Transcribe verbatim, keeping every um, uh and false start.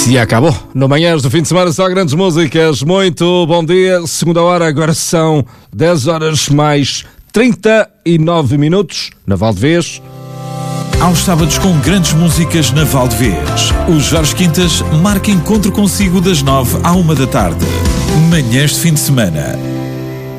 Se acabou. No Manhãs do fim de semana só grandes músicas. Muito bom dia. Segunda hora, agora são dez horas mais trinta e nove minutos na Valdevez. Aos sábados com grandes músicas na Valdevez. O Jorge Quintas marca encontro consigo das nove à uma da tarde. Manhãs de fim de semana.